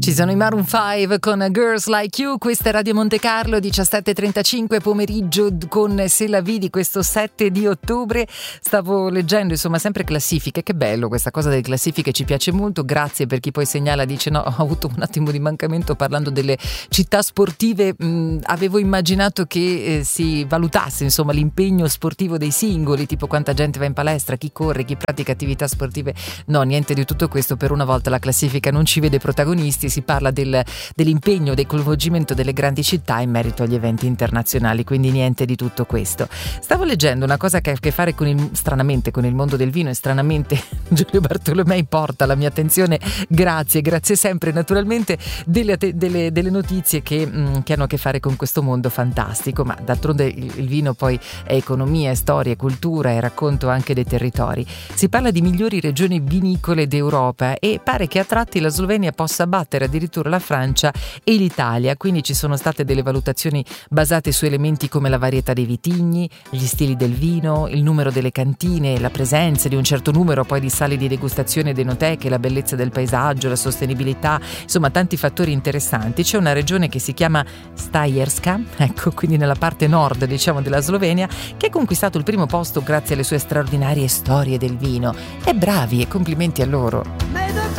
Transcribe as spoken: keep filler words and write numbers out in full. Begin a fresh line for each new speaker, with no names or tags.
Ci sono i Maroon cinque con Girls Like You, questa è Radio Monte Carlo, diciassette e trentacinque pomeriggio con Se la vidi questo sette di ottobre. Stavo leggendo, insomma, sempre classifiche, che bello questa cosa delle classifiche, ci piace molto, grazie per chi poi segnala, dice no, ho avuto un attimo di mancamento parlando delle città sportive, mh, avevo immaginato che eh, si valutasse insomma l'impegno sportivo dei singoli, tipo quanta gente va in palestra, chi corre, chi pratica attività sportive, no, niente di tutto questo, per una volta la classifica non ci vede protagonisti, si parla del, dell'impegno, del coinvolgimento delle grandi città in merito agli eventi internazionali, quindi niente di tutto questo. Stavo leggendo una cosa che ha a che fare con il, stranamente con il mondo del vino, e stranamente Giulio Bartolomei porta la mia attenzione, grazie, grazie sempre naturalmente, delle, delle, delle notizie che, mh, che hanno a che fare con questo mondo fantastico, ma d'altronde il, il vino poi è economia, è storia, è cultura, è racconto anche dei territori. Si parla di migliori regioni vinicole d'Europa e pare che a tratti la Slovenia possa battere addirittura la Francia e l'Italia, quindi ci sono state delle valutazioni basate su elementi come la varietà dei vitigni, gli stili del vino, il numero delle cantine, la presenza di un certo numero poi di sale di degustazione ed enoteche, la bellezza del paesaggio, la sostenibilità, insomma tanti fattori interessanti. C'è una regione che si chiama Stajerska, ecco, quindi nella parte nord diciamo della Slovenia, che ha conquistato il primo posto grazie alle sue straordinarie storie del vino. E bravi, e complimenti a loro.